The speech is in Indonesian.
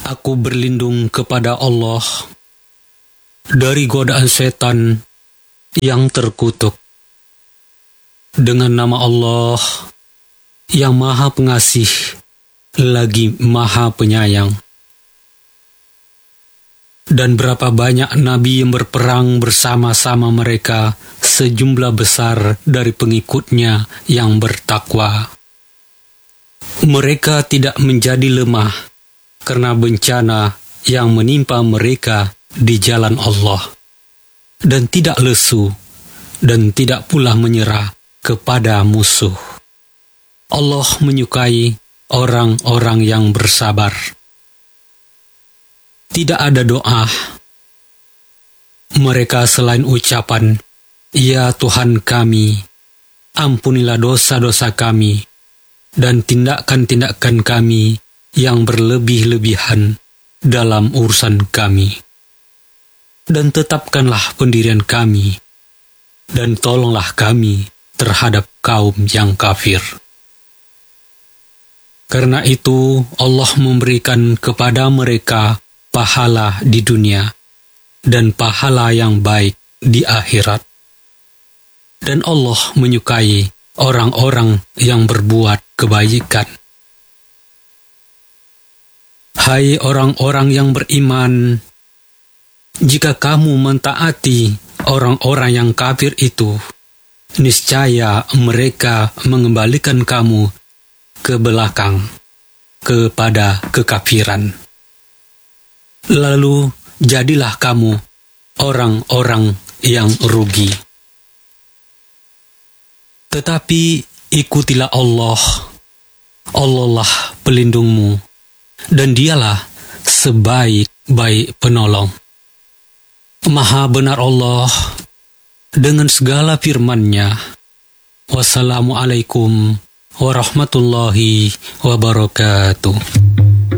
Aku berlindung kepada Allah dari godaan setan yang terkutuk. Dengan nama Allah yang Maha Pengasih lagi Maha Penyayang. Dan berapa banyak nabi yang berperang bersama-sama mereka, sejumlah besar dari pengikutnya yang bertakwa. Mereka tidak menjadi lemah karena bencana yang menimpa mereka di jalan Allah, dan tidak lesu, dan tidak pula menyerah kepada musuh. Allah menyukai orang-orang yang bersabar. Tidak ada doa mereka selain ucapan, "Ya Tuhan kami, ampunilah dosa-dosa kami, dan tindakan-tindakan kami yang berlebih-lebihan dalam urusan kami. Dan tetapkanlah pendirian kami, dan tolonglah kami terhadap kaum yang kafir." Karena itu Allah memberikan kepada mereka pahala di dunia dan pahala yang baik di akhirat. Dan Allah menyukai orang-orang yang berbuat kebaikan. Hai orang-orang yang beriman, jika kamu mentaati orang-orang yang kafir itu, niscaya mereka mengembalikan kamu ke belakang kepada kekafiran. Lalu jadilah kamu orang-orang yang rugi. Tetapi ikutilah Allah. Allah lah pelindungmu, dan Dialah sebaik-baik penolong. Maha benar Allah dengan segala firman-Nya. Wassalamualaikum warahmatullahi wabarakatuh.